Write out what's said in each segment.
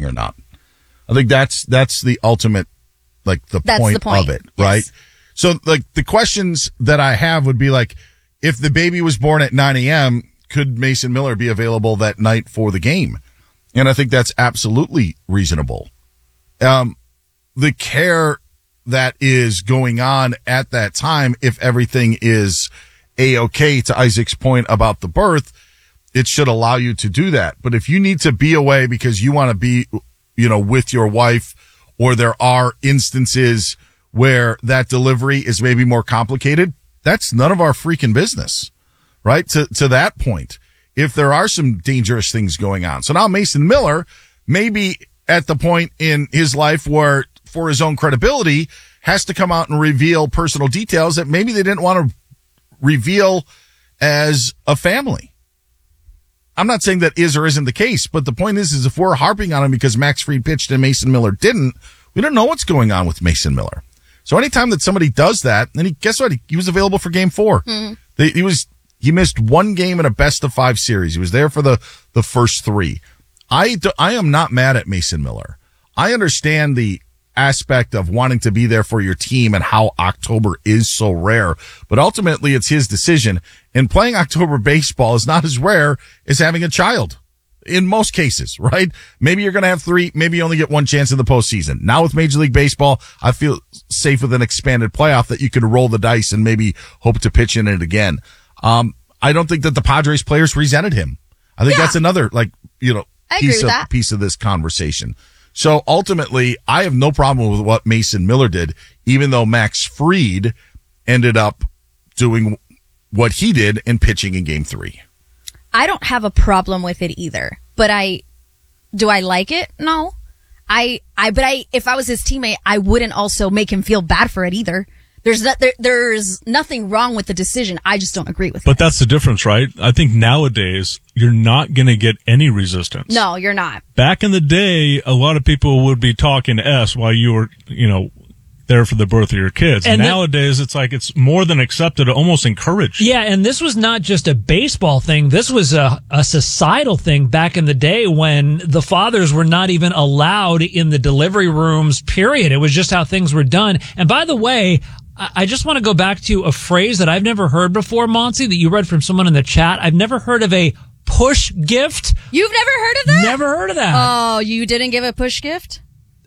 or not. I think that's the ultimate, like the point of it, yes. right? So like the questions that I have would be like, if the baby was born at 9 a.m., could Mason Miller be available that night for the game? And I think that's absolutely reasonable. The care that is going on at that time, if everything is A-okay, to Isaac's point about the birth, it should allow you to do that. But if you need to be away because you want to be, with your wife, or there are instances where that delivery is maybe more complicated, that's none of our freaking business, right? To that point, if there are some dangerous things going on. So now Mason Miller may be at the point in his life where, for his own credibility, has to come out and reveal personal details that maybe they didn't want to reveal as a family. I'm not saying that is or isn't the case, but the point is if we're harping on him because Max Fried pitched and Mason Miller didn't, we don't know what's going on with Mason Miller. So anytime that somebody does that, and guess what? He was available for game 4. Mm-hmm. He missed one game in a best of 5 series. He was there for the first 3. I am not mad at Mason Miller. I understand the aspect of wanting to be there for your team and how October is so rare, but ultimately it's his decision. And playing October baseball is not as rare as having a child in most cases, right? Maybe you're going to have 3, maybe you only get 1 chance in the postseason. Now with Major League Baseball, I feel safe with an expanded playoff that you could roll the dice and maybe hope to pitch in it again. I don't think that the Padres players resented him. I think that's another, piece of this conversation. So ultimately, I have no problem with what Mason Miller did, even though Max Fried ended up doing what he did and pitching in game 3. I don't have a problem with it either, but do I like it? No. If I was his teammate, I wouldn't also make him feel bad for it either. There's nothing wrong with the decision. I just don't agree with it. But that's the difference, right? I think nowadays you're not going to get any resistance. No, you're not. Back in the day, a lot of people would be talking S while you were, there for the birth of your kids. And nowadays, it's like it's more than accepted, almost encouraged. Yeah, and this was not just a baseball thing. This was a societal thing back in the day when the fathers were not even allowed in the delivery rooms, period. It was just how things were done. And by the way, I just want to go back to a phrase that I've never heard before, Monty, that you read from someone in the chat. I've never heard of a push gift. You've never heard of that? Never heard of that. Oh, you didn't give a push gift?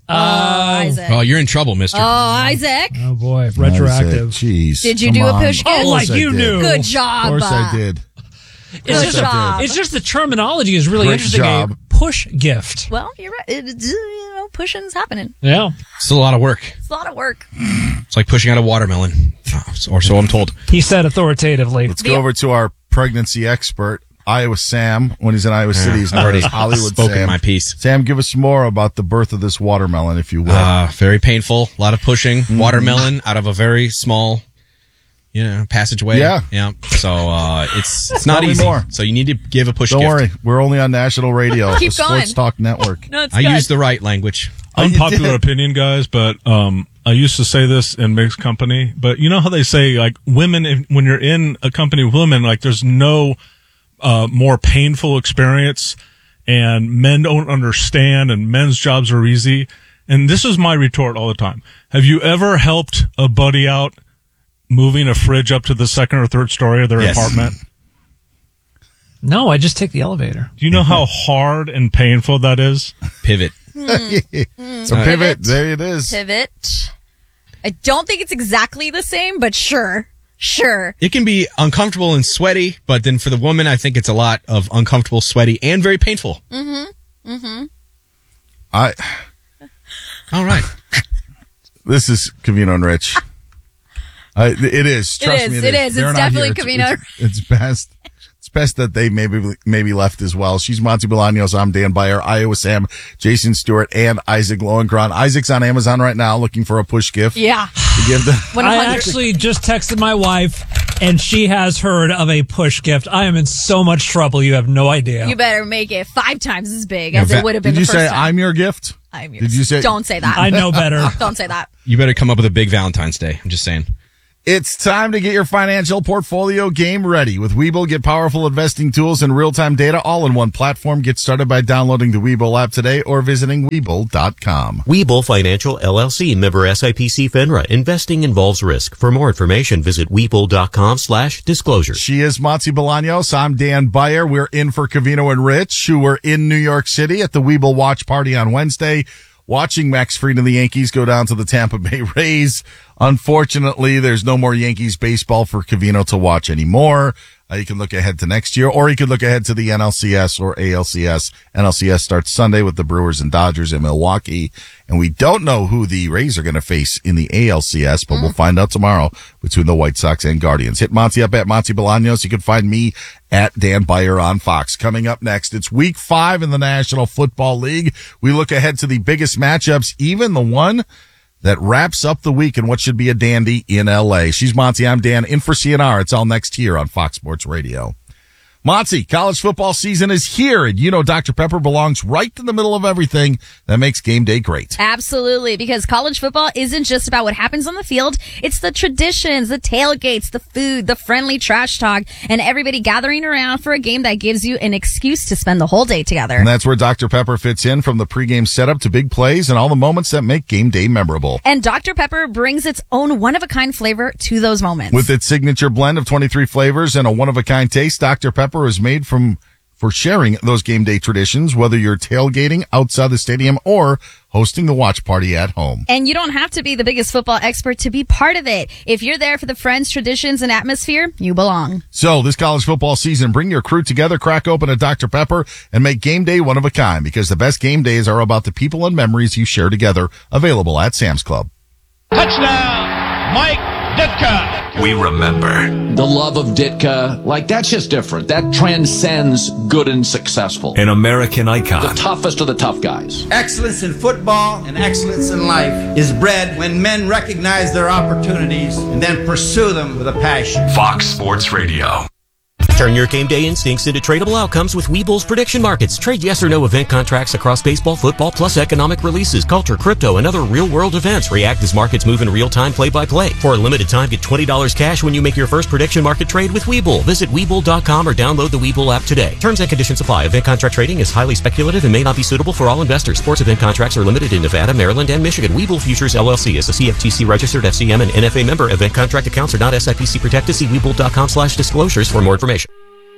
Isaac. Oh, you're in trouble, mister. Oh, Isaac. Oh, boy. Retroactive. Jeez. Did you do a push gift? Oh, like you knew. Good job. Of course I did. Good job. It's just the terminology is really Great interesting. job. A push gift. Well, you're right. Pushing's happening. Yeah. It's a lot of work. It's a lot of work. It's like pushing out a watermelon, or so I'm told. He said authoritatively. Let's go over to our pregnancy expert, Iowa Sam. When he's in Iowa City, he's known as Hollywood spoken Sam. my piece. Sam, give us more about the birth of this watermelon, if you will. Very painful. A lot of pushing. Watermelon out of a very small, passageway. Yeah. So it's not easy. More. So you need to give a push Don't gift. worry, we're only on national radio, Keep the going. Sports Talk Network. No, it's I good. use the right language. Unpopular opinion, guys, but I used to say this in mixed company, but you know how they say, like, women, when you're in a company with women, like, there's no more painful experience, and men don't understand, and men's jobs are easy. And this is my retort all the time. Have you ever helped a buddy out moving a fridge up to the 2nd or 3rd story of their apartment? No, I just take the elevator. Do you know how hard and painful that is? Pivot. So pivot, there it is. Pivot. I don't think it's exactly the same, but sure. It can be uncomfortable and sweaty, but then for the woman, I think it's a lot of uncomfortable, sweaty, and very painful. Mm-hmm. All right. This is Covino and Rich. It is. Trust me, It is. They're It's not definitely here. Covino. It's best. It's best that they maybe left as well. She's Monty Bolaños. I'm Dan Beyer, Iowa Sam, Jason Stewart, and Isaac Lowenkron. Isaac's on Amazon right now looking for a push gift. Yeah. To give the 100. I actually just texted my wife, and she has heard of a push gift. I am in so much trouble. You have no idea. You better make it 5 times as big as it would have been Did you the first say time. I'm your gift? I'm yours. Did you say? Don't say that. I know better. Don't say that. You better come up with a big Valentine's Day. I'm just saying. It's time to get your financial portfolio game ready. With Webull, get powerful investing tools and real-time data all in one platform. Get started by downloading the Webull app today or visiting Webull.com. Webull Financial LLC, member SIPC FINRA. Investing involves risk. For more information, visit Webull.com/disclosure. She is Monty Bolaños. I'm Dan Beyer. We're in for Covino and Rich, who were in New York City at the Webull watch party on Wednesday, watching Max Fried and the Yankees go down to the Tampa Bay Rays. Unfortunately, there's no more Yankees baseball for Covino to watch anymore. You can look ahead to next year, or you could look ahead to the NLCS or ALCS. NLCS starts Sunday with the Brewers and Dodgers in Milwaukee. And we don't know who the Rays are going to face in the ALCS, but we'll find out tomorrow between the White Sox and Guardians. Hit Monty up at Monty Bolaños. You can find me at Dan Beyer on Fox. Coming up next, it's week 5 in the National Football League. We look ahead to the biggest matchups, even the one that wraps up the week in what should be a dandy in LA. She's Monty. I'm Dan. In for CNR. It's all next here on Fox Sports Radio. Monty, college football season is here, and you know Dr. Pepper belongs right in the middle of everything that makes game day great. Absolutely, because college football isn't just about what happens on the field. It's the traditions, the tailgates, the food, the friendly trash talk, and everybody gathering around for a game that gives you an excuse to spend the whole day together. And that's where Dr. Pepper fits in, from the pregame setup to big plays and all the moments that make game day memorable. And Dr. Pepper brings its own one-of-a-kind flavor to those moments. With its signature blend of 23 flavors and a one-of-a-kind taste, Dr. Pepper is made for sharing those game day traditions, whether you're tailgating outside the stadium or hosting the watch party at home. And you don't have to be the biggest football expert to be part of it. If you're there for the friends, traditions, and atmosphere, you belong. So this college football season, bring your crew together, crack open a Dr. Pepper, and make game day one of a kind, because the best game days are about the people and memories you share together. Available at Sam's Club. Touchdown, Mike Ditka. We remember the love of Ditka. Like, that's just different. That transcends good and successful. an American icon. The toughest of the tough guys. Excellence in football and excellence in life is bred when men recognize their opportunities and then pursue them with a passion. Fox Sports Radio. Turn your game day instincts into tradable outcomes with Webull's prediction markets. Trade yes or no event contracts across baseball, football, plus economic releases, culture, crypto, and other real-world events. React as markets move in real time, play-by-play. For a limited time, get $20 cash when you make your first prediction market trade with Webull. Visit Webull.com or download the Webull app today. Terms and conditions apply. Event contract trading is highly speculative and may not be suitable for all investors. Sports event contracts are limited in Nevada, Maryland, and Michigan. Webull Futures LLC is a CFTC registered FCM and NFA member. Event contract accounts are not SIPC protected. See Webull.com/disclosures for more information.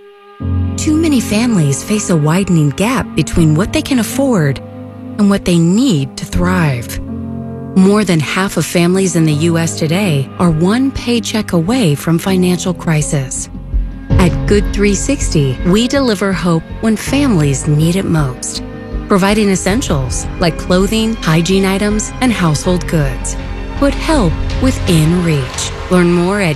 Too many families face a widening gap between what they can afford and what they need to thrive. More than half of families in the U.S. today are one paycheck away from financial crisis. At Good 360, we deliver hope when families need it most, providing essentials like clothing, hygiene items, and household goods. Put help within reach. Learn more at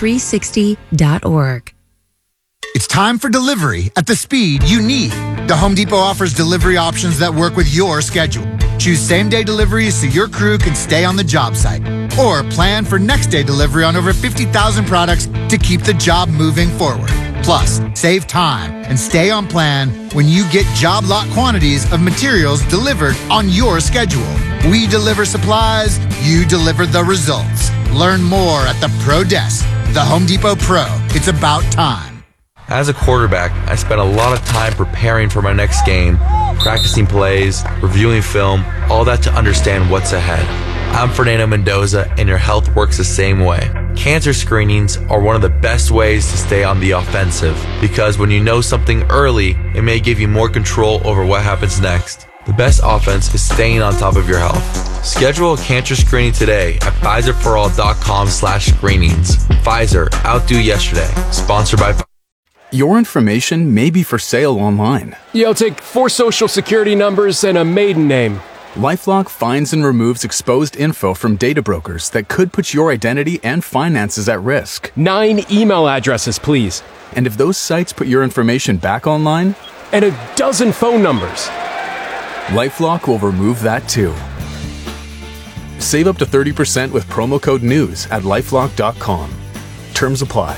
good360.org. It's time for delivery at the speed you need. The Home Depot offers delivery options that work with your schedule. Choose same-day deliveries so your crew can stay on the job site. Or plan for next-day delivery on over 50,000 products to keep the job moving forward. Plus, save time and stay on plan when you get job lot quantities of materials delivered on your schedule. We deliver supplies, you deliver the results. Learn more at the Pro Desk. The Home Depot Pro. It's about time. As a quarterback, I spent a lot of time preparing for my next game, practicing plays, reviewing film, all that to understand what's ahead. I'm Fernando Mendoza, and your health works the same way. Cancer screenings are one of the best ways to stay on the offensive, because when you know something early, it may give you more control over what happens next. The best offense is staying on top of your health. Schedule a cancer screening today at Pfizerforall.com/screenings. Pfizer, outdo yesterday. Sponsored by Your information may be for sale online. Yo, take 4 social security numbers and a maiden name. LifeLock finds and removes exposed info from data brokers that could put your identity and finances at risk. 9 email addresses, please. And if those sites put your information back online? And a dozen phone numbers. LifeLock will remove that too. Save up to 30% with promo code NEWS at LifeLock.com. Terms apply.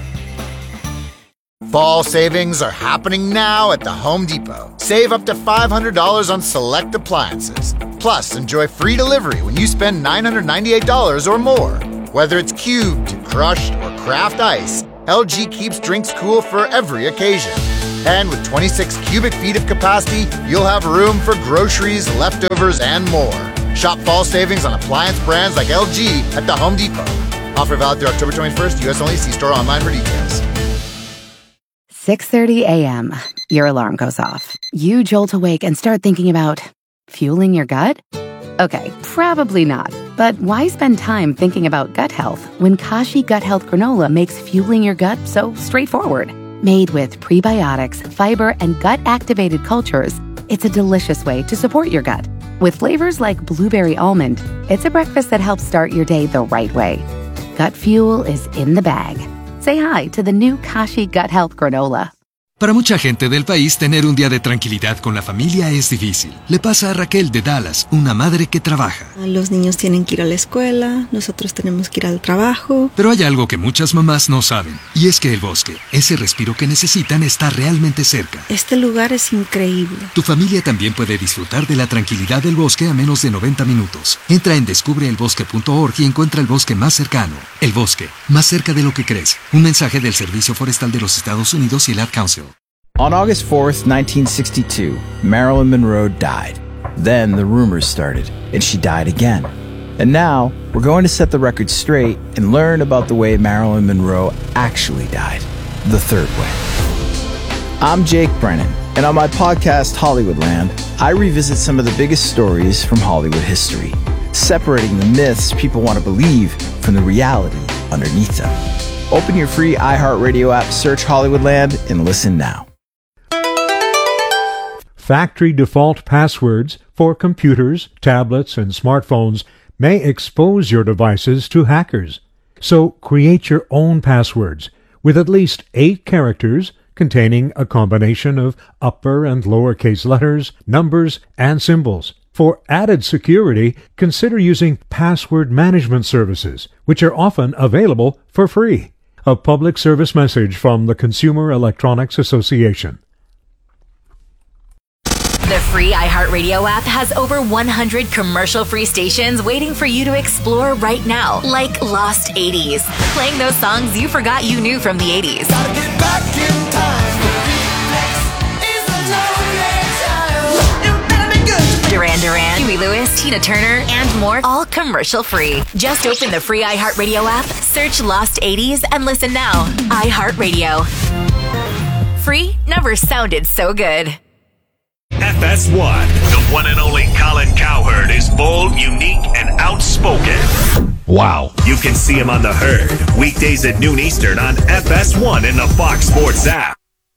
Fall savings are happening now at the Home Depot. Save up to $500 on select appliances. Plus, enjoy free delivery when you spend $998 or more. Whether it's cubed, crushed, or craft ice, LG keeps drinks cool for every occasion. And with 26 cubic feet of capacity, you'll have room for groceries, leftovers, and more. Shop fall savings on appliance brands like LG at the Home Depot. Offer valid through October 21st, U.S. only. See store online for details. 6:30 a.m. Your alarm goes off. You jolt awake and start thinking about fueling your gut? Okay, probably not. But why spend time thinking about gut health when Kashi Gut Health Granola makes fueling your gut so straightforward? Made with prebiotics, fiber, and gut-activated cultures, it's a delicious way to support your gut. With flavors like blueberry almond, it's a breakfast that helps start your day the right way. Gut fuel is in the bag. Say hi to the new Kashi Gut Health Granola. Para mucha gente del país, tener un día de tranquilidad con la familia es difícil. Le pasa a Raquel de Dallas, una madre que trabaja. Los niños tienen que ir a la escuela, nosotros tenemos que ir al trabajo. Pero hay algo que muchas mamás no saben, y es que el bosque, ese respiro que necesitan, está realmente cerca. Este lugar es increíble. Tu familia también puede disfrutar de la tranquilidad del bosque a menos de 90 minutos. Entra en descubreelbosque.org y encuentra el bosque más cercano. El bosque, más cerca de lo que crees. Un mensaje del Servicio Forestal de los Estados Unidos y el Ad Council. On August 4th, 1962, Marilyn Monroe died. Then the rumors started, and she died again. And now, we're going to set the record straight and learn about the way Marilyn Monroe actually died, the third way. I'm Jake Brennan, and on my podcast, Hollywoodland, I revisit some of the biggest stories from Hollywood history, separating the myths people want to believe from the reality underneath them. Open your free iHeartRadio app, search Hollywoodland, and listen now. Factory default passwords for computers, tablets, and smartphones may expose your devices to hackers. So create your own passwords with at least 8 characters containing a combination of upper and lowercase letters, numbers, and symbols. For added security, consider using password management services, which are often available for free. A public service message from the Consumer Electronics Association. The free iHeartRadio app has over 100 commercial-free stations waiting for you to explore right now, like Lost 80s, playing those songs you forgot you knew from the 80s. Gotta get back in time. Duran Duran, Huey Lewis, Tina Turner, and more, all commercial-free. Just open the free iHeartRadio app, search Lost 80s, and listen now. iHeartRadio. Free never sounded so good. FS1, the one and only Colin Cowherd, is bold, unique, and outspoken. Wow. You can see him on The Herd, weekdays at noon Eastern on FS1 in the Fox Sports app.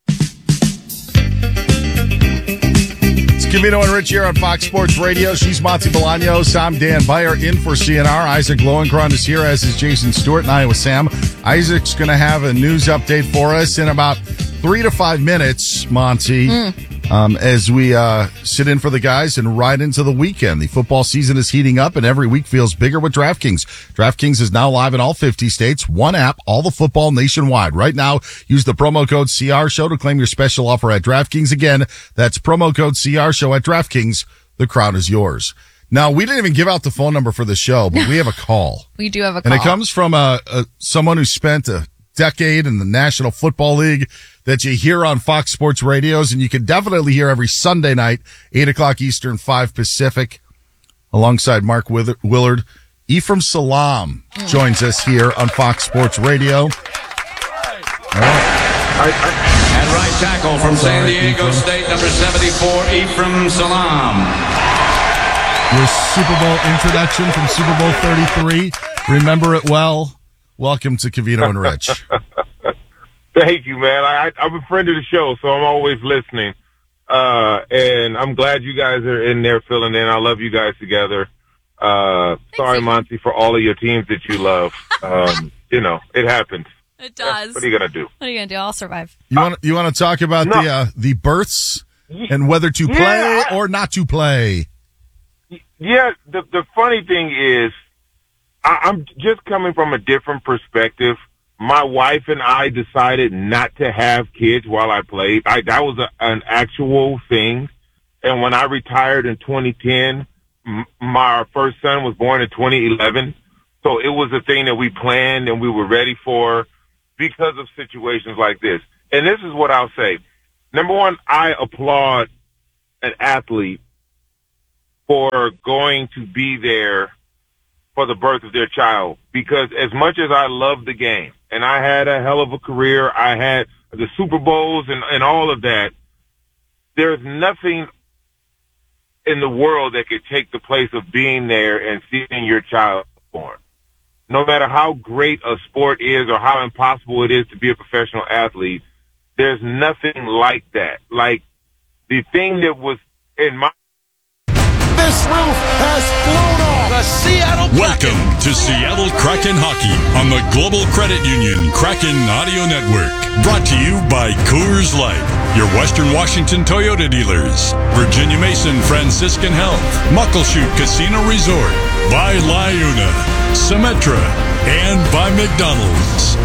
It's Covino and Rich here on Fox Sports Radio. She's Monty Bolaños. I'm Dan Beyer in for CNR. Isaac Lowenkron is here, as is Jason Stewart, and I with Sam. Isaac's going to have a news update for us in about 3 to 5 minutes, Monty. As we sit in for the guys and ride into the weekend. The football season is heating up, and every week feels bigger with DraftKings. DraftKings is now live in all 50 states. One app, all the football nationwide. Right now, use the promo code CRSHOW to claim your special offer at DraftKings. Again, that's promo code CRSHOW at DraftKings. The crown is yours. Now, we didn't even give out the phone number for the show, but we have a call. We do have a call. And it comes from someone who spent a decade in the National Football League that you hear on Fox Sports Radios, and you can definitely hear every Sunday night, 8 o'clock Eastern, 5 Pacific, alongside Mark Willard. Ephraim Salaam joins us here on Fox Sports Radio. And right tackle from San Diego State, number 74, Ephraim Salaam. Your Super Bowl introduction from Super Bowl 33. Remember it well. Welcome to Covino and Rich. Thank you, man. I'm a friend of the show, so I'm always listening. And I'm glad you guys are in there filling in. I love you guys together. Sorry, Monty, for all of your teams that you love. It happens. It does. What are you going to do? What are you going to do? I'll survive. You want to talk about the births and whether to play or not to play? Yeah, the funny thing is, I'm just coming from a different perspective. My wife and I decided not to have kids while I played. That was an actual thing. And when I retired in 2010, my first son was born in 2011. So it was a thing that we planned and we were ready for because of situations like this. And this is what I'll say. Number one, I applaud an athlete for going to be there for the birth of their child, because as much as I love the game, and I had a hell of a career, I had the Super Bowls and all of that, there's nothing in the world that could take the place of being there and seeing your child born. No matter how great a sport is or how impossible it is to be a professional athlete, there's nothing like that. Like, the thing that was in my... This roof has blown off. The Seattle Kraken. Welcome to Seattle Kraken Hockey on the Global Credit Union Kraken Audio Network. Brought to you by Coors Light, your Western Washington Toyota dealers, Virginia Mason Franciscan Health, Muckleshoot Casino Resort, by LiUNA, Symetra, and by McDonald's.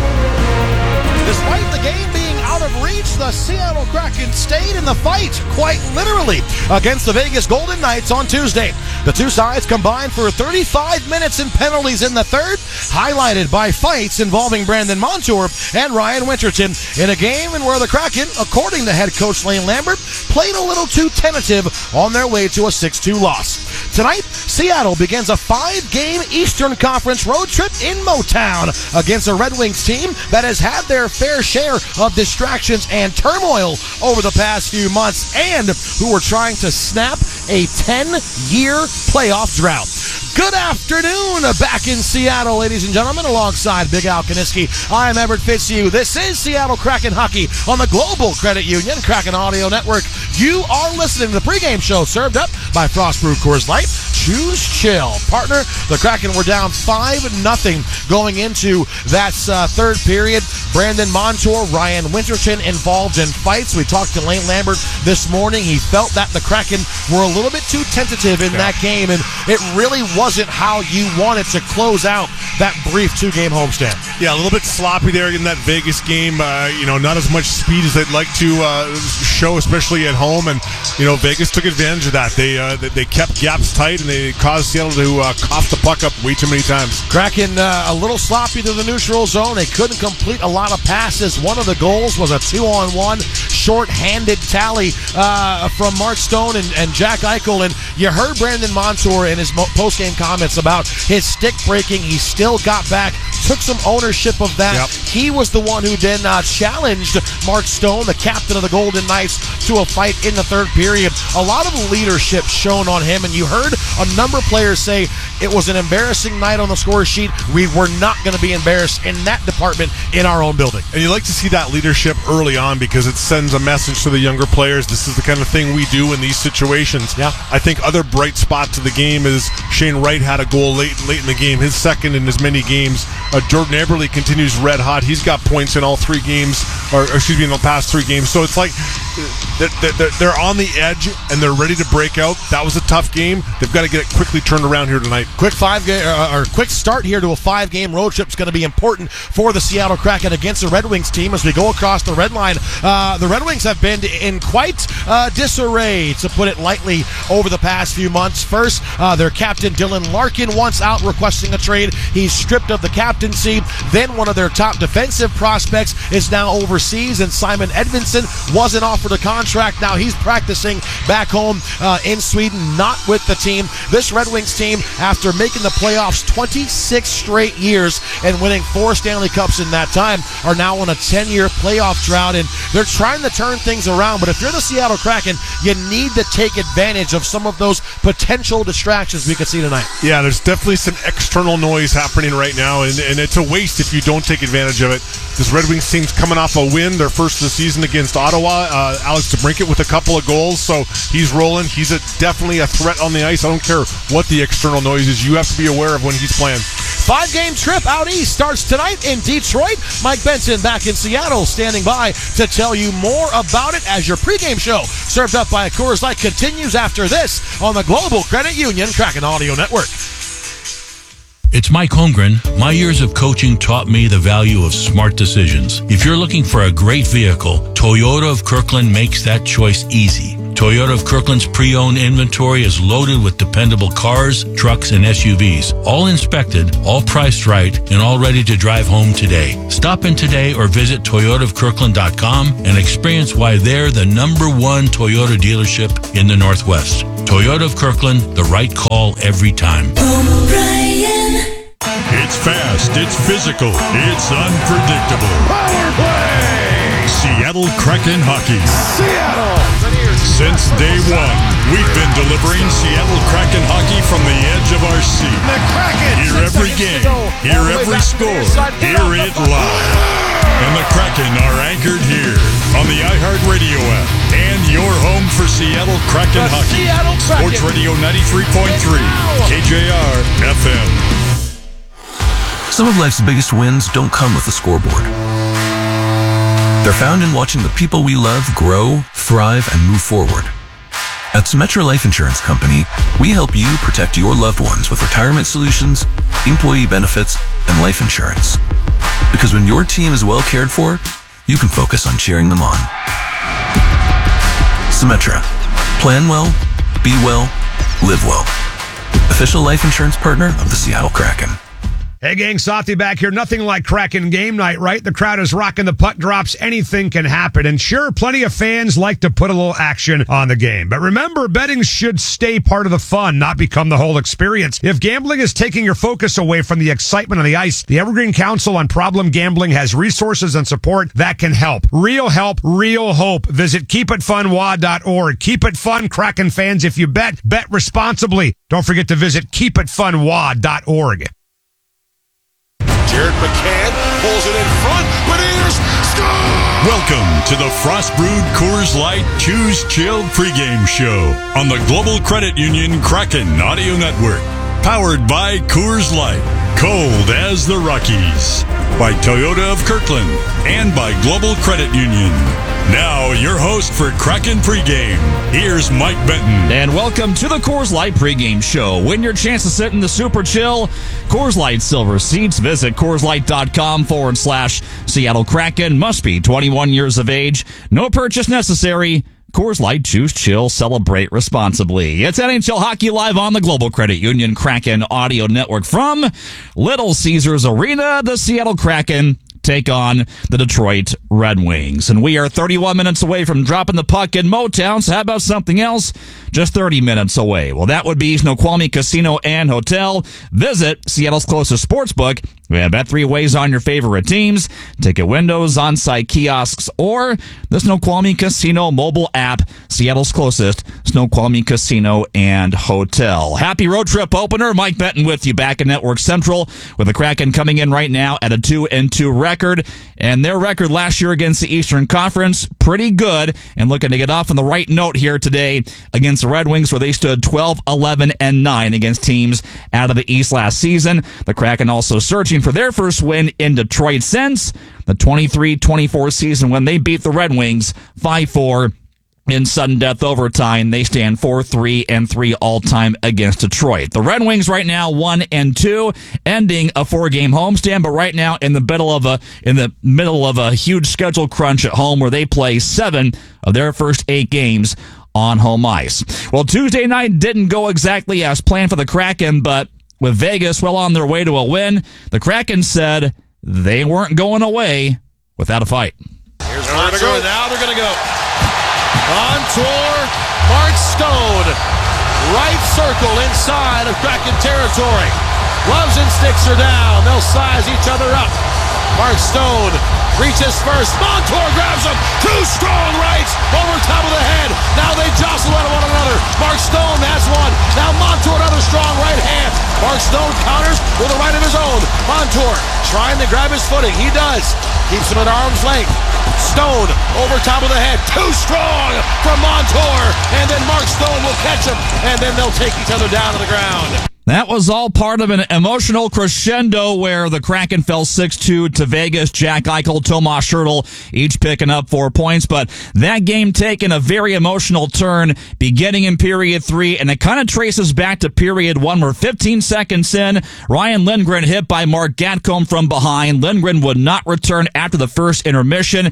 Despite the game being out of reach, the Seattle Kraken stayed in the fight, quite literally, against the Vegas Golden Knights on Tuesday. The two sides combined for 35 minutes in penalties in the third, highlighted by fights involving Brandon Montour and Ryan Winterton, in a game in where the Kraken, according to head coach Lane Lambert, played a little too tentative on their way to a 6-2 loss. Tonight, Seattle begins a 5-game Eastern Conference road trip in Motown against a Red Wings team that has had their fair share of distractions and turmoil over the past few months, and who are trying to snap a 10-year playoff drought. Good afternoon, back in Seattle, ladies and gentlemen, alongside Big Al Kaniski. I am Everett Fitzhugh. This is Seattle Kraken Hockey on the Global Credit Union Kraken Audio Network. You are listening to the pregame show served up by Frost Brew Coors Light. Choose chill. Partner, the Kraken were down 5-0 going into that third period. Brandon Montour, Ryan Winterton involved in fights. We talked to Lane Lambert this morning. He felt that the Kraken were a little bit too tentative in that game, and it really wasn't how you wanted to close out that brief 2-game homestand. Yeah, a little bit sloppy there in that Vegas game. Not as much speed as they'd like to show, especially at home. And Vegas took advantage of that. They kept gaps tight, and they caused Seattle to cough the puck up way too many times. Kraken a little sloppy to the neutral zone. They couldn't complete a lot of passes. One of the goals was a 2-on-1 short-handed tally from Mark Stone and Jack Eichel. And you heard Brandon Montour in his post-game comments about his stick breaking. He still got back, took some ownership of that. Yep. He was the one who then challenged Mark Stone, the captain of the Golden Knights, to a fight in the third period. A lot of leadership shown on him, and you heard a number of players say it was an embarrassing night on the score sheet. We were not going to be embarrassed in that department in our own building. And you like to see that leadership early on because it sends a message to the younger players. This is the kind of thing we do in these situations. Yeah. I think other bright spots of the game is Shane Wright had a goal late in the game, his second in as many games. Jordan Eberle continues red hot. He's got points in all 3 games, in the past 3 games. So it's like they're on the edge and they're ready to break out. That was a tough game. They've got to get it quickly turned around here tonight. Quick start here to a 5-game road trip is going to be important for the Seattle Kraken against the Red Wings team as we go across the red line. The Red Wings have been in quite disarray, to put it lightly, over the past few months. First, their captain Dylan Larkin wants out, requesting a trade. He's stripped of the captaincy. Then one of their top defensive prospects is now overseas, and Simon Edvinsson wasn't offered a contract. Now he's practicing back home in Sweden, not with the team. This Red Wings team, after making the playoffs 26 straight years and winning 4 Stanley Cups in that time, are now on a 10-year playoff drought, and they're trying to turn things around. But if you're the Seattle Kraken, you need to take advantage of some of those potential distractions we could see tonight. Yeah, there's definitely some external noise happening right now, and it's a waste if you don't take advantage of it. This Red Wings team's coming off a win, their first of the season against Ottawa. Alex DeBrincat with a couple of goals, so he's rolling. He's definitely a threat on the ice. I don't care what the external noise is. You have to be aware of when he's playing. 5-game trip out east starts tonight in Detroit. Mike Benson back in Seattle, standing by to tell you more about it as your pregame show, served up by Coors Light, continues after this on the Global Credit Union Kraken Audio Network. It's Mike Holmgren. My years of coaching taught me the value of smart decisions. If you're looking for a great vehicle, Toyota of Kirkland makes that choice easy. Toyota of Kirkland's pre-owned inventory is loaded with dependable cars, trucks, and SUVs, all inspected, all priced right, and all ready to drive home today. Stop in today or visit toyotaofkirkland.com and experience why they're the #1 Toyota dealership in the Northwest. Toyota of Kirkland, the right call every time. It's fast, it's physical, it's unpredictable. Power play! Seattle Kraken hockey. Seattle! Since day one, we've been delivering Seattle Kraken hockey from the edge of our seat. The Kraken! Hear every game, hear every score, hear it live. And the Kraken are anchored here on the iHeartRadio app and your home for Seattle Kraken hockey. Sports Radio 93.3, KJR FM. Some of life's biggest wins don't come with a scoreboard. They're found in watching the people we love grow, thrive, and move forward. At Symetra Life Insurance Company, we help you protect your loved ones with retirement solutions, employee benefits, and life insurance. Because when your team is well cared for, you can focus on cheering them on. Symetra. Plan well, be well, live well. Official life insurance partner of the Seattle Kraken. Hey gang, Softy back here. Nothing like Kraken game night, right? The crowd is rocking, the puck drops, anything can happen. And sure, plenty of fans like to put a little action on the game. But remember, betting should stay part of the fun, not become the whole experience. If gambling is taking your focus away from the excitement on the ice, the Evergreen Council on Problem Gambling has resources and support that can help. Real help, real hope. Visit keepitfunwa.org. Keep it fun, Kraken fans. If you bet responsibly. Don't forget to visit keepitfunwa.org. Jared McCann pulls it in front. Beniers score! Welcome to the Frost Brewed Coors Light Choose Chilled pregame show on the Global Credit Union Kraken Audio Network. Powered by Coors Light, cold as the Rockies. By Toyota of Kirkland and by Global Credit Union. Now, your host for Kraken Pregame, here's Mike Benton. And welcome to the Coors Light Pregame Show. Win your chance to sit in the Super Chill Coors Light Silver Seats. Visit CoorsLight.com/Seattle Kraken. Must be 21 years of age. No purchase necessary. Coors Light, choose chill, celebrate responsibly. It's NHL Hockey Live on the Global Credit Union Kraken Audio Network from Little Caesars Arena. The Seattle Kraken take on the Detroit Red Wings. And we are 31 minutes away from dropping the puck in Motown, so how about something else? Just 30 minutes away. Well, that would be Snoqualmie Casino and Hotel. Visit Seattle's closest sportsbook. We have bet 3 ways on your favorite teams, ticket windows, on-site kiosks, or the Snoqualmie Casino mobile app, Seattle's closest Snoqualmie Casino and Hotel. Happy road trip opener. Mike Benton with you back in Network Central with the Kraken coming in right now at a 2-2 record. And their record last year against the Eastern Conference, pretty good. And looking to get off on the right note here today against the Red Wings, where they stood 12-11-9 against teams out of the East last season. The Kraken also searching for their first win in Detroit since the 23-24 season when they beat the Red Wings 5-4 in sudden death overtime. They stand 4-3-3 all-time against Detroit. The Red Wings right now 1-2, ending a 4-game homestand, but right now in the middle of a huge schedule crunch at home where they play 7 of their first 8 games on home ice. Well, Tuesday night didn't go exactly as planned for the Kraken, but with Vegas well on their way to a win, the Kraken said they weren't going away without a fight. Here's where to go. Now they're going to go. On tour, Mark Stone. Right circle inside of Kraken territory. Gloves and sticks are down. They'll size each other up. Mark Stone reaches first. Montour grabs him. 2 strong rights over top of the head. Now they jostle at one another. Mark Stone has one. Now Montour another strong right hand. Mark Stone counters with a right of his own. Montour trying to grab his footing. He does. Keeps him at arm's length. Stone over top of the head. 2 strong from Montour. And then Mark Stone will catch him. And then they'll take each other down to the ground. That was all part of an emotional crescendo where the Kraken fell 6-2 to Vegas. Jack Eichel, Tomas Hertl, each picking up 4 points. But that game taking a very emotional turn beginning in period 3, and it kind of traces back to period 1 where 15 seconds in, Ryan Lindgren hit by Mark Gatcomb from behind. Lindgren would not return after the first intermission.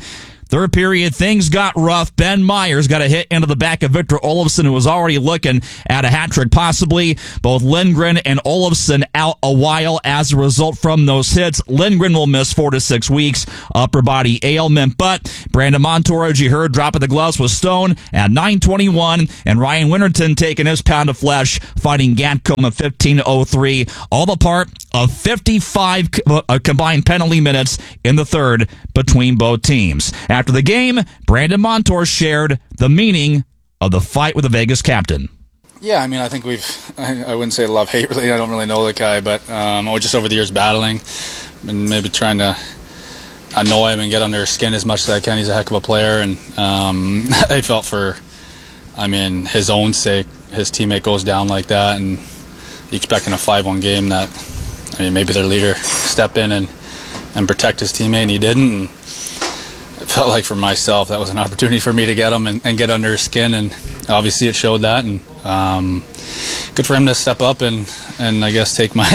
Third period, things got rough. Ben Myers got a hit into the back of Victor Olofsson, who was already looking at a hat trick, possibly. Both Lindgren and Olofsson out a while as a result from those hits. Lindgren will miss 4 to 6 weeks, upper body ailment. But Brandon Montour, as you heard, dropping the gloves with Stone at 9:21, and Ryan Winterton taking his pound of flesh, fighting Gatcombe at 15:03. All the part of 55 combined penalty minutes in the third between both teams. After the game, Brandon Montour shared the meaning of the fight with the Vegas captain. Yeah, I mean, I think I wouldn't say love-hate, really. I don't really know the guy, but we're just over the years battling and maybe trying to annoy him and get under his skin as much as I can. He's a heck of a player, and I felt his own sake, his teammate goes down like that, and you expect in a 5-1 game that, maybe their leader step in and protect his teammate, and he didn't. And it felt like for myself, that was an opportunity for me to get him and get under his skin, and obviously it showed that, and good for him to step up and I guess take me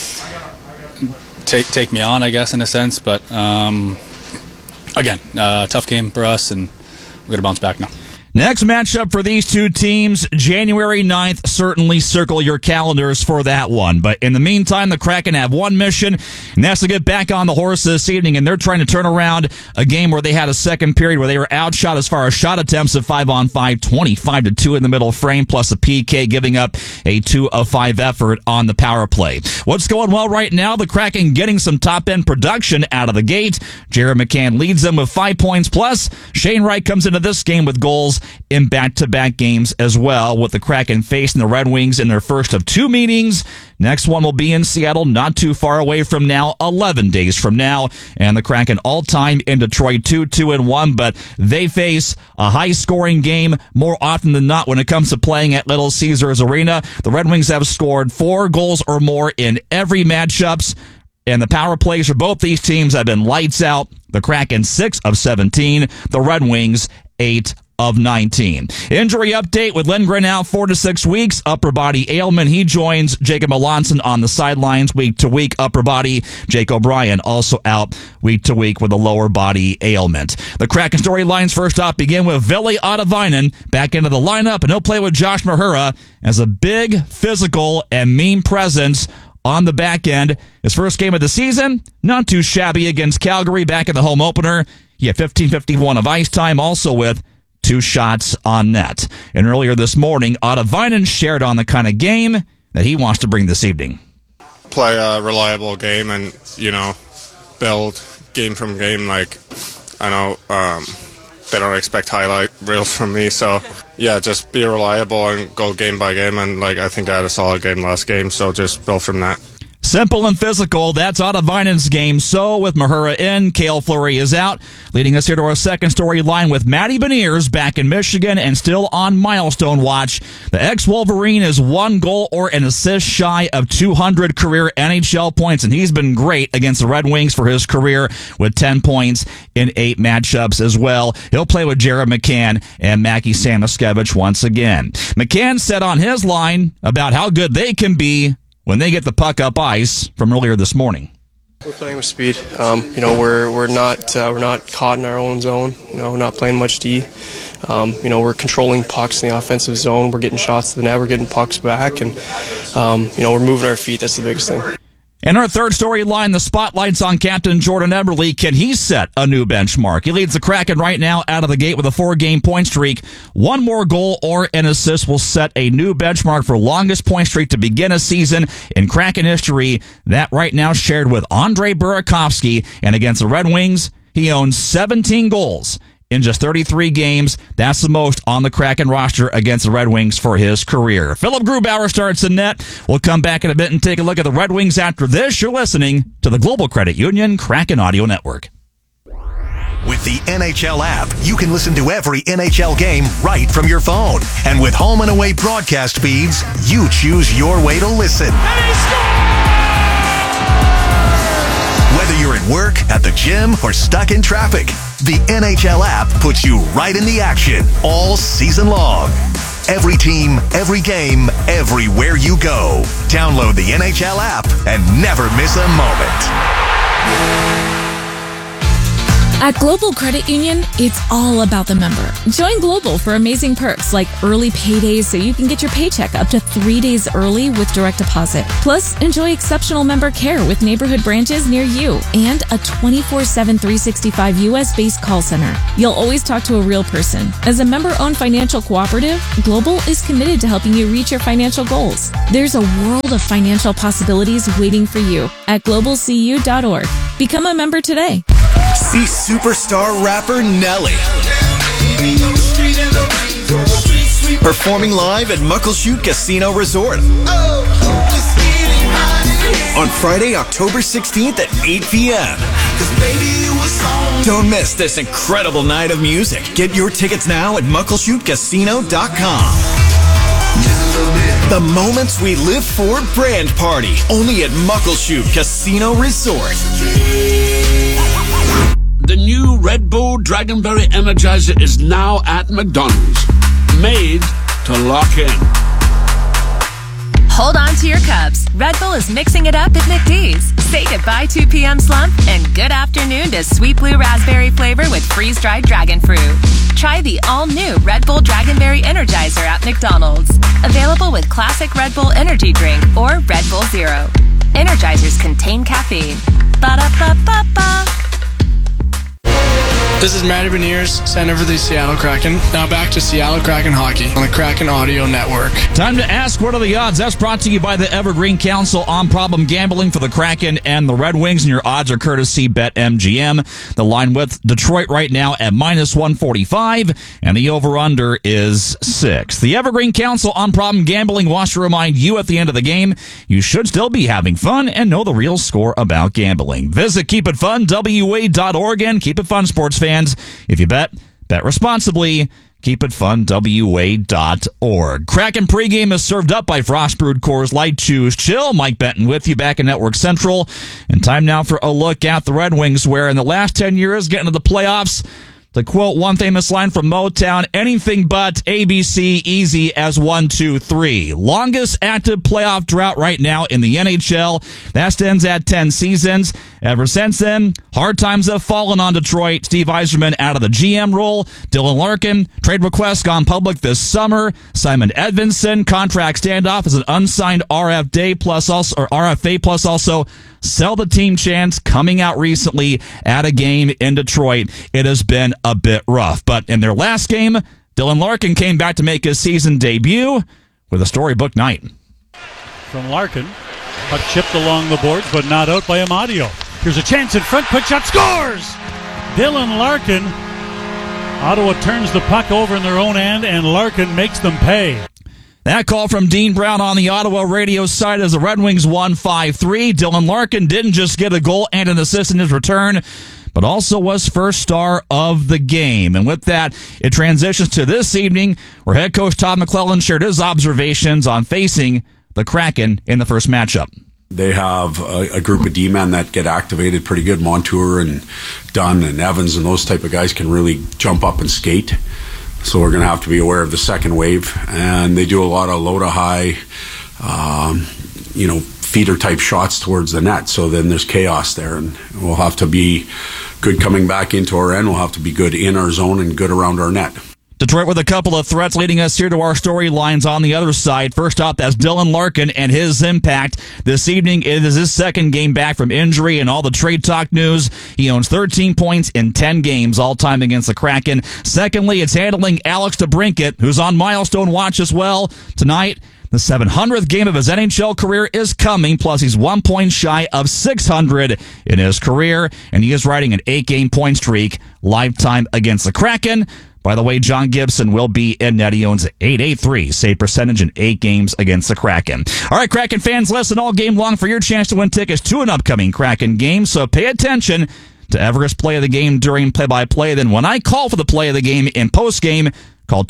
on, I guess, in a sense. But again, tough game for us, and we're going to bounce back now. Next matchup for these two teams, January 9th. Certainly circle your calendars for that one. But in the meantime, the Kraken have one mission, and that's to get back on the horse this evening. And they're trying to turn around a game where they had a second period where they were outshot as far as shot attempts at 5-on-5, 25-2 in the middle frame, plus a PK, giving up a 2 of 5 effort on the power play. What's going well right now? The Kraken getting some top-end production out of the gate. Jared McCann leads them with 5 points plus. Shane Wright comes into this game with goals in back-to-back games as well, with the Kraken facing the Red Wings in their first of 2 meetings. Next one will be in Seattle, not too far away from now, 11 days from now. And the Kraken all-time in Detroit, 2-1, but they face a high-scoring game more often than not when it comes to playing at Little Caesars Arena. The Red Wings have scored 4 goals or more in every matchups, and the power plays for both these teams have been lights out. The Kraken 6 of 17, the Red Wings 8 of 19. Injury update with Lindgren out 4 to 6 weeks. Upper body ailment. He joins Jacob Melanson on the sidelines week to week. Upper body. Jake O'Brien also out week to week with a lower body ailment. The Kraken storylines first off begin with Ville Ottavainen back into the lineup, and he'll play with Josh Mahura as a big, physical, and mean presence on the back end. His first game of the season, not too shabby against Calgary back in the home opener. He had 15:51 of ice time, also with 2 shots on net. And earlier this morning, Ottavainen shared on the kind of game that he wants to bring this evening. Play a reliable game and, build game from game. Like, I know they don't expect highlight reels from me. So, yeah, just be reliable and go game by game. And, I think I had a solid game last game, so just build from that. Simple and physical, that's Ottavainen's game. So with Mahura in, Cale Fleury is out. Leading us here to our second storyline with Matty Beniers back in Michigan and still on milestone watch. The ex-Wolverine is 1 goal or an assist shy of 200 career NHL points, and he's been great against the Red Wings for his career with 10 points in 8 matchups as well. He'll play with Jared McCann and Mackie Samoskevich once again. McCann said on his line about how good they can be when they get the puck up ice from earlier this morning. We're playing with speed. We're not caught in our own zone. We're not playing much D. We're controlling pucks in the offensive zone. We're getting shots to the net. We're getting pucks back, and we're moving our feet. That's the biggest thing. In our third storyline, the spotlight's on Captain Jordan Eberle. Can he set a new benchmark? He leads the Kraken right now out of the gate with a 4-game point streak. 1 more goal or an assist will set a new benchmark for longest point streak to begin a season in Kraken history. That right now shared with Andrei Burakovsky. And against the Red Wings, he owns 17 goals in just 33 games. That's the most on the Kraken roster against the Red Wings for his career. Philip Grubauer starts the net. We'll come back in a bit and take a look at the Red Wings after this. You're listening to the Global Credit Union Kraken Audio Network. With the NHL app, you can listen to every NHL game right from your phone. And with home and away broadcast feeds, you choose your way to listen. Whether you're at work, at the gym, or stuck in traffic, the NHL app puts you right in the action all season long. Every team, every game, everywhere you go. Download the NHL app and never miss a moment. At Global Credit Union, it's all about the member. Join Global for amazing perks like early paydays so you can get your paycheck up to 3 days early with direct deposit. Plus, enjoy exceptional member care with neighborhood branches near you and a 24/7 365 US-based call center. You'll always talk to a real person. As a member-owned financial cooperative, Global is committed to helping you reach your financial goals. There's a world of financial possibilities waiting for you at globalcu.org. Become a member today. See superstar rapper Nelly performing live at Muckleshoot Casino Resort on Friday, October 16th at 8 p.m. Don't miss this incredible night of music. Get your tickets now at muckleshootcasino.com. The moments we live for brand party, only at Muckleshoot Casino Resort. The new Red Bull Dragonberry Energizer is now at McDonald's. Made to lock in. Hold on to your cups. Red Bull is mixing it up at McD's. Say goodbye 2 p.m. slump and good afternoon to sweet blue raspberry flavor with freeze-dried dragon fruit. Try the all-new Red Bull Dragonberry Energizer at McDonald's. Available with classic Red Bull energy drink or Red Bull Zero. Energizers contain caffeine. Ba-da-ba-ba-ba. This is Matty Beniers, center for the Seattle Kraken. Now back to Seattle Kraken hockey on the Kraken Audio Network. Time to ask, what are the odds? That's brought to you by the Evergreen Council on Problem Gambling for the Kraken and the Red Wings, and your odds are courtesy BetMGM. The line with Detroit right now at -145, and the over-under is 6. The Evergreen Council on Problem Gambling wants to remind you at the end of the game, you should still be having fun and know the real score about gambling. Visit KeepItFunWA.org and Keep It Fun, sports fans. If you bet responsibly. KeepItFunWA.org. Kraken pregame is served up by Frost Brewed Coors Light. Choose chill. Mike Benton with you back in Network Central. And time now for a look at the Red Wings, where in the last 10 years, getting to the playoffs, to quote one famous line from Motown, anything but ABC easy as 1, 2, 3. Longest active playoff drought right now in the NHL. That stands at 10 seasons. Ever since then, hard times have fallen on Detroit. Steve Yzerman out of the GM role. Dylan Larkin, trade request gone public this summer. Simon Edvinsson, contract standoff as an unsigned RFA plus also sell the team chance coming out recently at a game in Detroit. It has been a bit rough. But in their last game, Dylan Larkin came back to make his season debut with a storybook night. From Larkin, puck chipped along the boards, but not out by Amadio. Here's a chance in front, quick shot, scores! Dylan Larkin. Ottawa turns the puck over in their own end, and Larkin makes them pay. That call from Dean Brown on the Ottawa radio side as the Red Wings won 5-3. Dylan Larkin didn't just get a goal and an assist in his return, but also was first star of the game. And with that, it transitions to this evening, where head coach Todd McClellan shared his observations on facing the Kraken in the first matchup. They have a group of D-men that get activated pretty good. Montour and Dunn and Evans and those type of guys can really jump up and skate. So we're going to have to be aware of the second wave. And they do a lot of low-to-high, feeder-type shots towards the net. So then there's chaos there. And we'll have to be good coming back into our end. We'll have to be good in our zone and good around our net. Detroit with a couple of threats leading us here to our storylines on the other side. First up, that's Dylan Larkin and his impact. This evening, it is his second game back from injury and all the trade talk news. He owns 13 points in 10 games all-time against the Kraken. Secondly, it's handling Alex DeBrincat, who's on milestone watch as well. Tonight, the 700th game of his NHL career is coming, plus he's 1 point shy of 600 in his career, and he is riding an 8-game point streak lifetime against the Kraken. By the way, John Gibson will be in net. He owns .883 save percentage in 8 games against the Kraken. All right, Kraken fans, listen all game long for your chance to win tickets to an upcoming Kraken game, so pay attention to Everest's play of the game during play-by-play. Then when I call for the play of the game in post-game, call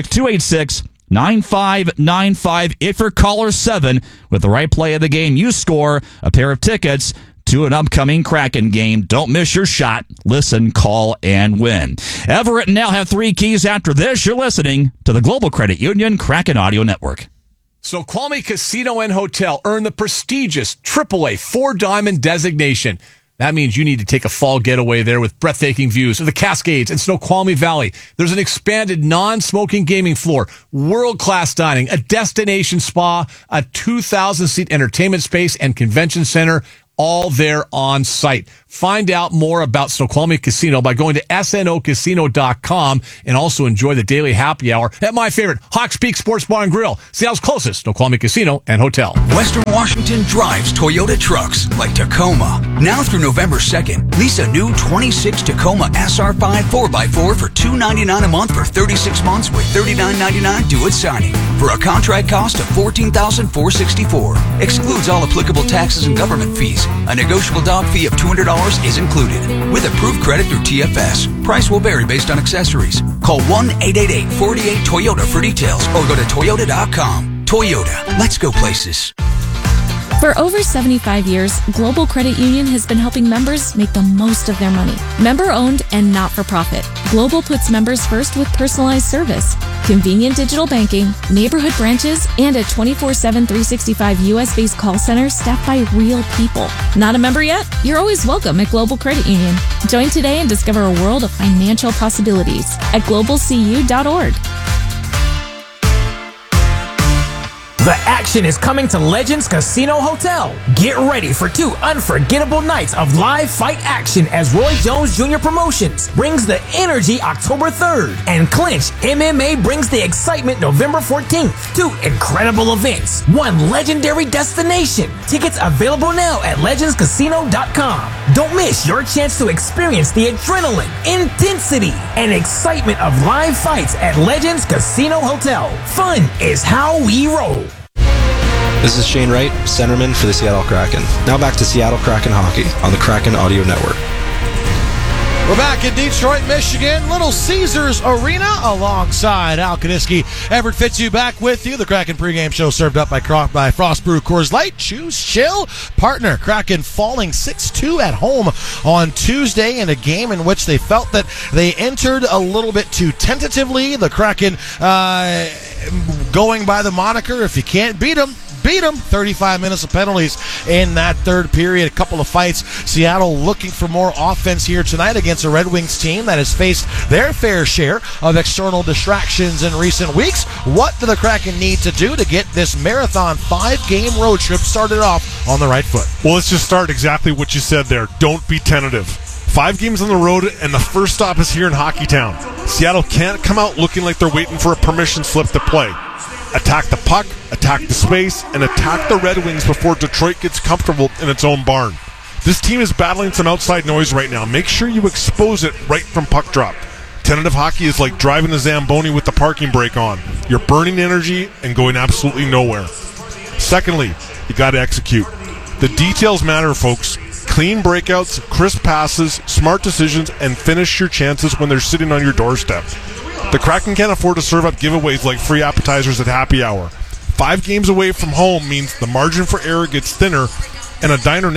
206-286-9595. If you're caller 7 with the right play of the game, you score a pair of tickets to an upcoming Kraken game. Don't miss your shot. Listen, call, and win. Everett and Nell have 3 keys after this. You're listening to the Global Credit Union Kraken Audio Network. Snoqualmie Casino and Hotel earned the prestigious AAA 4-Diamond designation. That means you need to take a fall getaway there with breathtaking views of the Cascades and Snoqualmie Valley. There's an expanded non-smoking gaming floor, world-class dining, a destination spa, a 2,000-seat entertainment space and convention center, all there on site. Find out more about Snoqualmie Casino by going to snocasino.com and also enjoy the daily happy hour at my favorite, Hawks Peak Sports Bar and Grill, Seattle's closest Snoqualmie Casino and Hotel. Western Washington drives Toyota trucks like Tacoma. Now through November 2nd, lease a new 26 Tacoma SR5 4x4 for $299 a month for 36 months with $39.99 due at signing for a contract cost of $14,464. Excludes all applicable taxes and government fees. A negotiable dock fee of $200 is included with approved credit through TFS. Price will vary based on accessories. Call 1-888-48-TOYOTA for details or go to toyota.com. Toyota, let's go places. For over 75 years, Global Credit Union has been helping members make the most of their money. Member-owned and not-for-profit, Global puts members first with personalized service, convenient digital banking, neighborhood branches, and a 24/7, 365 U.S.-based call center staffed by real people. Not a member yet? You're always welcome at Global Credit Union. Join today and discover a world of financial possibilities at globalcu.org. The action is coming to Legends Casino Hotel. Get ready for 2 unforgettable nights of live fight action as Roy Jones Jr. Promotions brings the energy October 3rd and Clinch MMA brings the excitement November 14th. 2 incredible events, 1 legendary destination. Tickets available now at legendscasino.com. Don't miss your chance to experience the adrenaline, intensity, and excitement of live fights at Legends Casino Hotel. Fun is how we roll. This is Shane Wright, centerman for the Seattle Kraken. Now back to Seattle Kraken hockey on the Kraken Audio Network. We're back in Detroit, Michigan, Little Caesars Arena alongside Al Kaniski. Everett Fitzhugh back with you. The Kraken pregame show served up by Frost Brew Coors Light. Choose chill. Partner, Kraken falling 6-2 at home on Tuesday in a game in which they felt that they entered a little bit too tentatively. The Kraken going by the moniker, if you can't beat them, beat them. 35 minutes of penalties in that third period. A couple of fights. Seattle looking for more offense here tonight against a Red Wings team that has faced their fair share of external distractions in recent weeks. What do the Kraken need to do to get this marathon 5-game road trip started off on the right foot? Well, let's just start exactly what you said there. Don't be tentative. 5 games on the road, and the first stop is here in Hockeytown. Seattle can't come out looking like they're waiting for a permission slip to play. Attack the puck, attack the space, and attack the Red Wings before Detroit gets comfortable in its own barn. This team is battling some outside noise right now. Make sure you expose it right from puck drop. Tentative hockey is like driving the Zamboni with the parking brake on. You're burning energy and going absolutely nowhere. Secondly, you got to execute. The details matter, folks. Clean breakouts, crisp passes, smart decisions, and finish your chances when they're sitting on your doorstep. The Kraken can't afford to serve up giveaways like free appetizers at happy hour. 5 games away from home means the margin for error gets thinner, and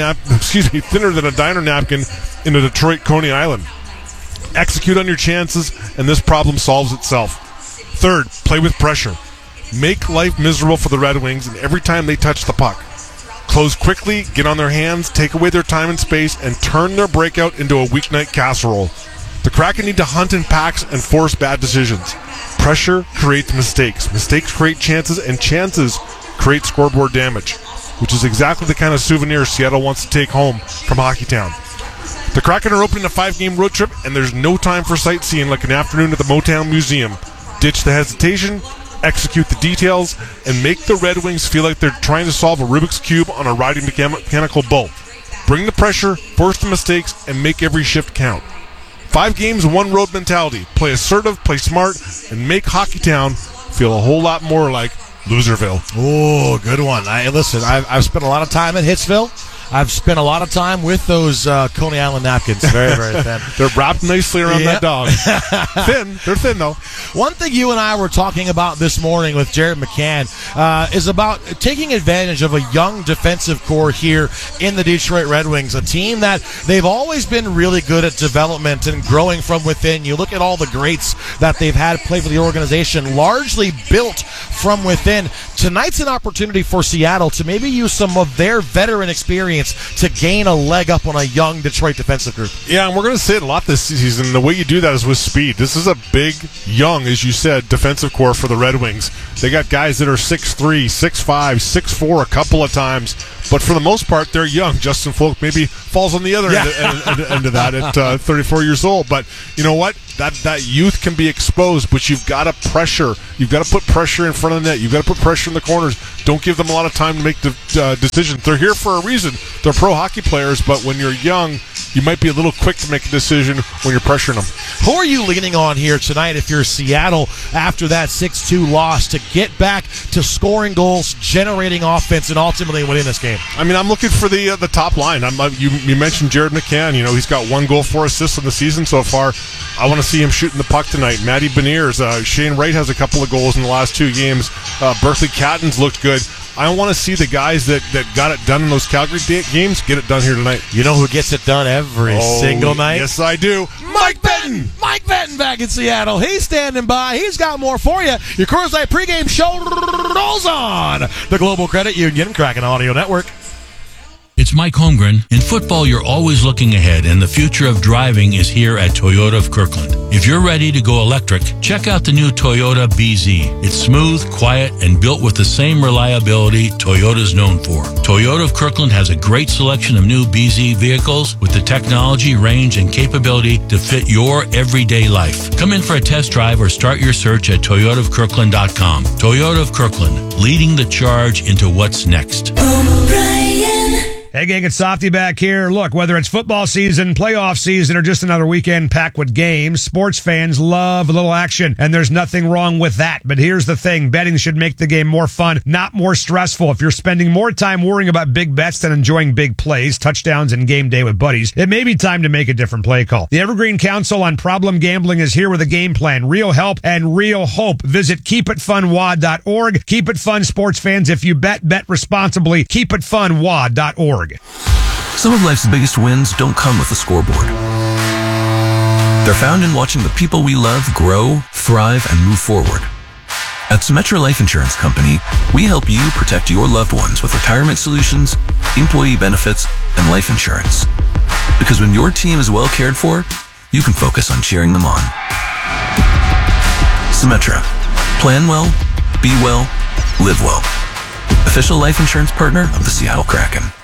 thinner than a diner napkin in a Detroit Coney Island. Execute on your chances, and this problem solves itself. Third, play with pressure. Make life miserable for the Red Wings, and every time they touch the puck. Close quickly, get on their hands, take away their time and space, and turn their breakout into a weeknight casserole. The Kraken need to hunt in packs and force bad decisions. Pressure creates mistakes. Mistakes create chances, and chances create scoreboard damage, which is exactly the kind of souvenir Seattle wants to take home from Hockeytown. The Kraken are opening a 5-game road trip, and there's no time for sightseeing like an afternoon at the Motown Museum. Ditch the hesitation, execute the details, and make the Red Wings feel like they're trying to solve a Rubik's Cube on a riding mechanical bull. Bring the pressure, force the mistakes, and make every shift count. 5 games, 1 road mentality. Play assertive, play smart, and make Hockeytown feel a whole lot more like Loserville. Oh, good one. I've spent a lot of time in Hitsville. I've spent a lot of time with those Coney Island napkins. Very, very thin. They're wrapped nicely around that dog. Thin. They're thin, though. One thing you and I were talking about this morning with Jared McCann is about taking advantage of a young defensive core here in the Detroit Red Wings, a team that they've always been really good at development and growing from within. You look at all the greats that they've had play for the organization, largely built from within. Tonight's an opportunity for Seattle to maybe use some of their veteran experience Giants to gain a leg up on a young Detroit defensive group. Yeah, and we're going to say it a lot this season. The way you do that is with speed. This is a big, young, as you said, defensive core for the Red Wings. They got guys that are 6'3", 6'5", 6'4" a couple of times, but for the most part, they're young. Justin Folk maybe falls on the other end of that at 34 years old. But you know what? That youth can be exposed, but you've got to pressure. You've got to put pressure in front of the net. You've got to put pressure in the corners. Don't give them a lot of time to make the decisions. They're here for a reason. They're pro hockey players, but when you're young, you might be a little quick to make a decision when you're pressuring them. Who are you leaning on here tonight if you're Seattle after that 6-2 loss to get back to scoring goals, generating offense, and ultimately winning this game? I mean, I'm looking for the top line. You mentioned Jared McCann. You know, he's got 1 goal, 4 assists in the season so far. I want to see him shooting the puck tonight. Matty Beniers, Shane Wright has a couple of goals in the last 2 games. Berkeley Catton's looked good. I want to see the guys that got it done in those Calgary games get it done here tonight. You know who gets it done every single night? Yes, I do. Mike Benton! Mike Benton back in Seattle. He's standing by. He's got more for you. Your Coors Light pregame show rolls on the Global Credit Union Kraken Audio Network. It's Mike Holmgren. In football, you're always looking ahead, and the future of driving is here at Toyota of Kirkland. If you're ready to go electric, check out the new Toyota BZ. It's smooth, quiet, and built with the same reliability Toyota's known for. Toyota of Kirkland has a great selection of new BZ vehicles with the technology, range, and capability to fit your everyday life. Come in for a test drive or start your search at toyotaofkirkland.com. Toyota of Kirkland, leading the charge into what's next. Hey, gang, it's Softy back here. Look, whether it's football season, playoff season, or just another weekend packed with games, sports fans love a little action, and there's nothing wrong with that. But here's the thing. Betting should make the game more fun, not more stressful. If you're spending more time worrying about big bets than enjoying big plays, touchdowns, and game day with buddies, it may be time to make a different play call. The Evergreen Council on Problem Gambling is here with a game plan, real help, and real hope. Visit keepitfunwa.org. Keep it fun, sports fans. If you bet responsibly. Keepitfunwa.org. Some of life's biggest wins don't come with a scoreboard. They're found in watching the people we love grow, thrive, and move forward. At Symetra Life Insurance Company, we help you protect your loved ones with retirement solutions, employee benefits, and life insurance. Because when your team is well cared for, you can focus on cheering them on. Symetra. Plan well, be well, live well. Official life insurance partner of the Seattle Kraken.